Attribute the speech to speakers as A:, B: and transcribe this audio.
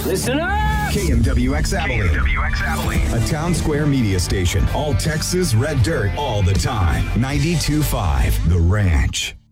A: Listen up!
B: KMWX Abilene.
C: KMWX Abilene.
B: A town square media station. All Texas red dirt all the time. 92.5 The Ranch.